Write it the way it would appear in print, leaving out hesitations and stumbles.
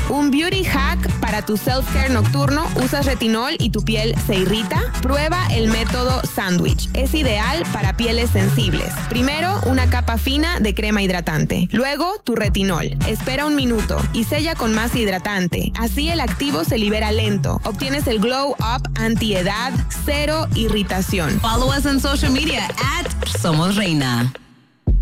Un beauty hack para tu self-care nocturno. ¿Usas retinol y tu piel se irrita? Prueba el método sándwich. Es ideal para pieles sensibles. Primero, una capa fina de crema hidratante. Luego, tu retinol. Espera un minuto y sella con más hidratante. Así el activo se libera lento. Obtienes el glow up anti-edad, cero irritación. Follow us on social media @SomosReina.